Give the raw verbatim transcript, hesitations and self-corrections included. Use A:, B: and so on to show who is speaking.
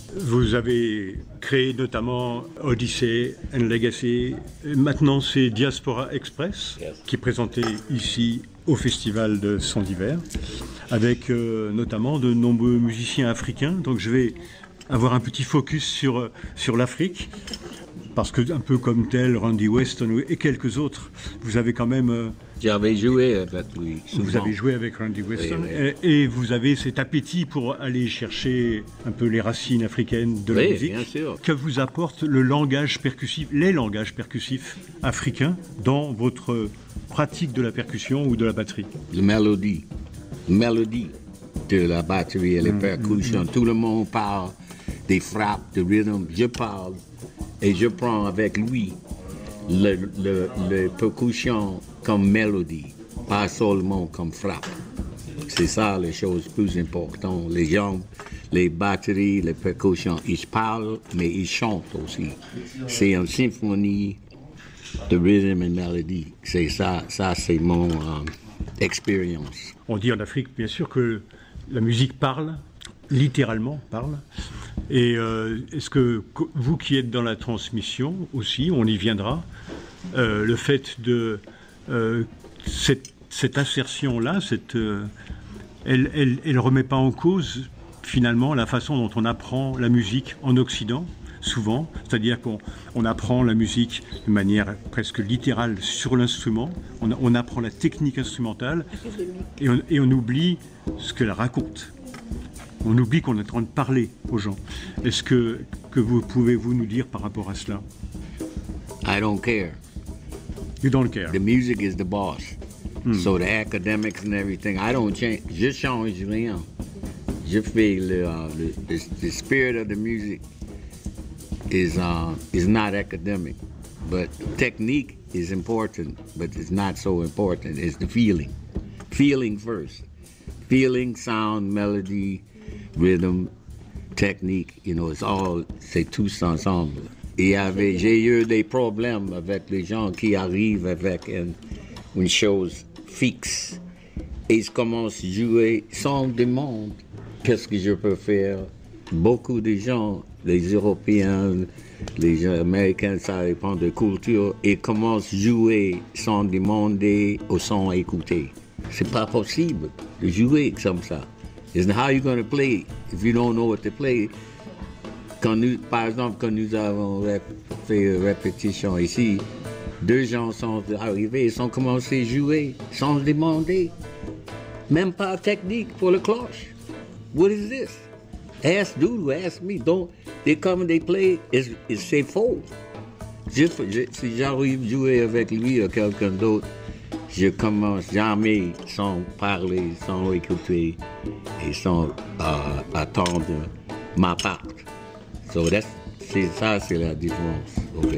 A: Vous avez créé notamment Odyssey and Legacy. Maintenant, c'est Diaspora Express qui est présenté ici au Festival de Son d'Hiver, avec euh, notamment de nombreux musiciens africains. Donc je vais avoir un petit focus sur, sur l'Afrique, parce que un peu comme tel, Randy Weston et quelques autres, vous avez quand même... Euh,
B: J'avais joué avec lui. Souvent.
A: Vous avez joué avec Randy Weston,
B: oui, oui.
A: Et, et vous avez cet appétit pour aller chercher un peu les racines africaines de la
B: oui,
A: musique.
B: Bien sûr.
A: Que vous apporte le langage percussif, les langages percussifs africains dans votre pratique de la percussion ou de la batterie?
B: La mélodie. La mélodie de la batterie et les mmh, percussions. Mmh. Tout le monde parle des frappes, de rhythm. Je parle et je prends avec lui le, le, le percussion comme mélodie, pas seulement comme frappe. C'est ça les choses plus importantes. Les gens, les batteries, les percussions, ils parlent, mais ils chantent aussi. C'est une symphonie de rhythm and melody. C'est ça, ça c'est mon euh, expérience.
A: On dit en Afrique, bien sûr, que la musique parle, littéralement parle. Et euh, est-ce que vous qui êtes dans la transmission aussi, on y viendra, euh, le fait de euh, cette, cette assertion-là, cette, euh, elle, elle, elle remet pas en cause finalement la façon dont on apprend la musique en Occident, souvent, c'est-à-dire qu'on on apprend la musique de manière presque littérale sur l'instrument, on, on apprend la technique instrumentale et on, et on oublie ce qu'elle raconte. On oublie qu'on est en train de parler aux gens. Est-ce que, que vous pouvez-vous nous dire par rapport à cela?
B: I don't care.
A: You don't care.
B: The music is the boss.
A: Hmm.
B: So the academics and everything, I don't change. Je change rien. Je fais le, uh, le the, the spirit of the music is uh, is not academic, but technique is important, but it's not so important. It's the feeling. Feeling first. Feeling, sound, melody, rhythm, technique, you know, it's all, c'est tous ensemble. Et avait, j'ai eu des problèmes avec les gens qui arrivent avec une, une chose fixe et ils commencent à jouer sans demande. Qu'est-ce que je peux faire? Beaucoup de gens, les Européens, les Américains, ça dépend de culture, et commencent à jouer sans demander ou sans écouter. C'est pas possible de jouer comme ça. It's how you going to play if you don't know what to play. Quand nous, par exemple, quand nous avons rép- fait une répétition ici, deux gens sont arrivés, ils ont commencé à jouer sans demander. Même pas technique pour le cloche. What is this? Ask Doodoo, ask me. Don't, they come and they play, it's, it's, c'est faux. Je, je, si j'arrive à jouer avec lui ou quelqu'un d'autre, je commence jamais sans parler, sans écouter et sans uh, attendre ma part. So that's, c'est ça, c'est la différence.